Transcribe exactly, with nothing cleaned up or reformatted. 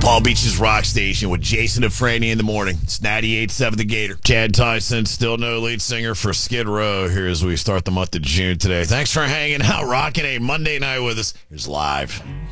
Palm Beach's Rock Station with Jason and Franny in the morning. It's ninety-eight point seven The Gator. Chad Tyson, still no lead singer for Skid Row here as we start the month of June today. Thanks for hanging out, rocking a Monday night with us. Here's live.